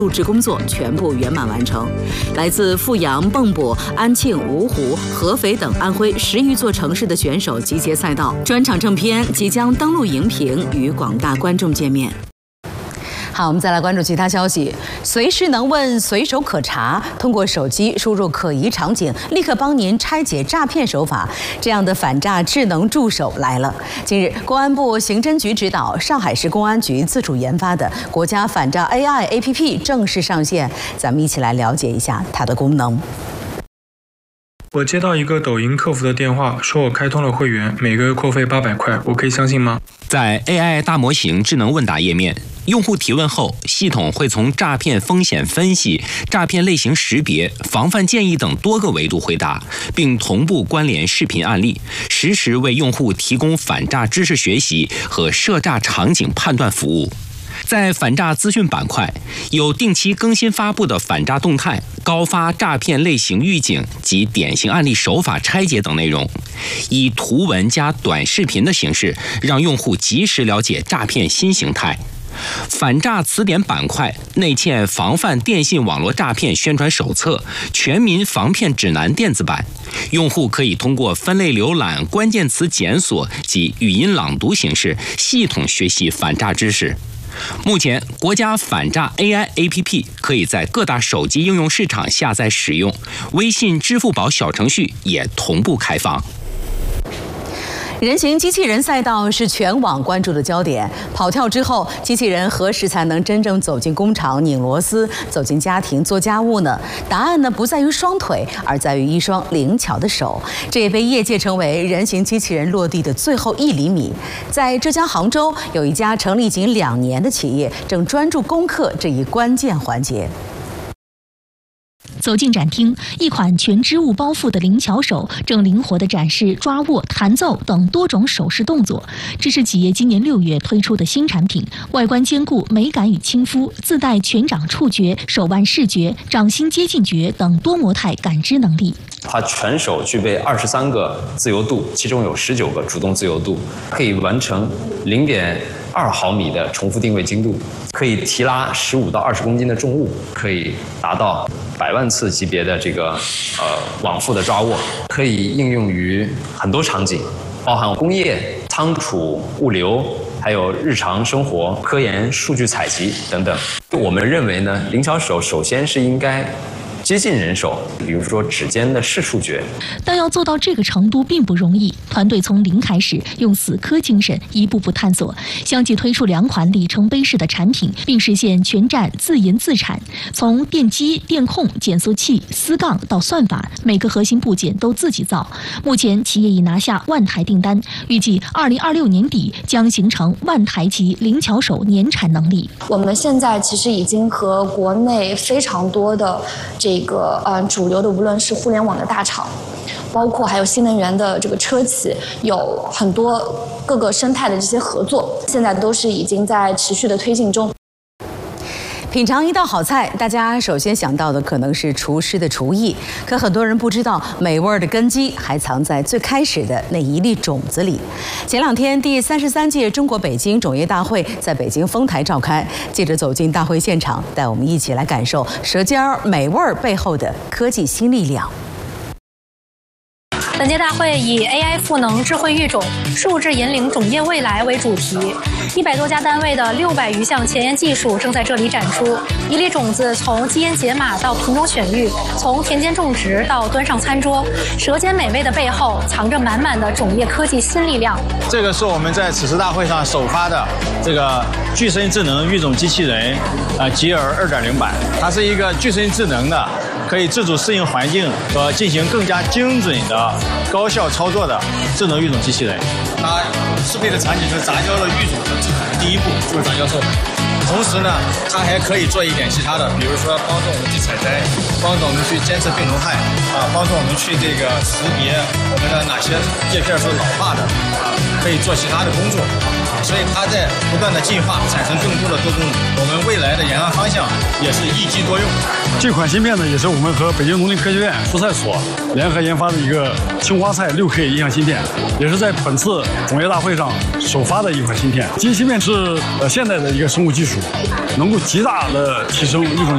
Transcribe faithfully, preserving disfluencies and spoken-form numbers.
录制工作全部圆满完成。来自阜阳、蚌埠、安庆、芜湖、合肥等安徽十余座城市的选手集结赛道，专场正片即将登陆荧屏，与广大观众见面。好，我们再来关注其他消息。随时能问，随手可查，通过手机输入可疑场景，立刻帮您拆解诈骗手法。这样的反诈智能助手来了。近日，公安部刑侦局指导，上海市公安局自主研发的国家反诈 A I A P P 正式上线。咱们一起来了解一下它的功能。 我接到一个抖音客服的电话，说我开通了会员，每个月扣费八百块，我可以相信吗？ 在 A I 大模型智能问答页面，用户提问后，系统会从诈骗风险分析、诈骗类型识别、防范建议等多个维度回答，并同步关联视频案例，实时为用户提供反诈知识学习和涉诈场景判断服务。在反诈资讯板块，有定期更新发布的反诈动态、高发诈骗类型预警及典型案例手法拆解等内容，以图文加短视频的形式，让用户及时了解诈骗新形态。反诈词典板块内嵌防范电信网络诈骗宣传手册、全民防骗指南电子版，用户可以通过分类浏览、关键词检索及语音朗读形式，系统学习反诈知识。目前，国家反诈 A I A P P 可以在各大手机应用市场下载使用，微信、支付宝小程序也同步开放。 人形机器人赛道是全网关注的焦点。跑跳之后，机器人何时才能真正走进工厂拧螺丝，走进家庭做家务呢？答案呢不在于双腿，而在于一双灵巧的手。这也被业界称为人形机器人落地的最后一厘米。在浙江杭州，有一家成立仅两年的企业，正专注攻克这一关键环节。 走进展厅，一款全织物包覆的灵巧手正灵活地展示抓握、弹奏等多种手势动作。这是企业今年六月推出的新产品，外观兼顾美感与亲肤，自带全掌触觉、手腕视觉、掌心接近觉等多模态感知能力。 它全手具备二十三个自由度，其中有十九个主动自由度，可以完成零点二毫米的重复定位精度，可以提拉十五到二十公斤的重物，可以达到百万次级别的这个呃往复的抓握，可以应用于很多场景，包含工业、仓储、物流，还有日常生活、科研、数据采集等等。我们认为呢，灵巧手首先是应该接近人手，比如说指尖的视触觉。 但要做到这个程度并不容易，团队从零开始，用死磕精神一步步探索，相继推出两款里程碑式的产品，并实现全站自研自产。从电机、电控、减速器、丝杠到算法，每个核心部件都自己造。目前企业已拿下万台订单，预计二零二六年底将形成万台级灵巧手年产能力。 我们现在其实已经和国内非常多的这个呃主流的，无论是互联网的大厂，包括还有新能源的这个车企，有很多各个生态的这些合作，现在都是已经在持续的推进中。 品尝一道好菜，大家首先想到的可能是厨师的厨艺，可很多人不知道，美味的根基还藏在最开始的那一粒种子里。前两天，第三十三届中国北京种业大会在北京丰台召开，记者走进大会现场，带我们一起来感受舌尖美味背后的科技新力量。 本届大会以 A I 赋能智慧育种、数字引领种业未来为主题，一百多家单位的六百余项前沿技术正在这里展出。一粒种子从基因解码到品种选育，从田间种植到端上餐桌，舌尖美味的背后藏着满满的种业科技新力量。 这个是我们在此次大会上首发的这个具身智能育种机器人，呃，吉尔 二点零 版，它是一个具身智能的，可以自主适应环境和进行更加精准的高效操作的智能育种机器人。它适配的场景就是杂交的育种的制成，第一步就是杂交授粉。同时呢，它还可以做一点其他的，比如说帮助我们去采摘，帮助我们去监测病虫害，啊，帮助我们去这个识别我们的哪些叶片是老化的，啊，可以做其他的工作。所以它在不断的进化，产生更多的多功能。我们未来的研发方向也是一机多用。 这款芯片呢，也是我们和北京农林科学院蔬菜所联合研发的一个青花菜六 K 影像芯片，也是在本次种业大会上首发的一款芯片。基因芯片是呃现代的一个生物技术，能够极大的提升育种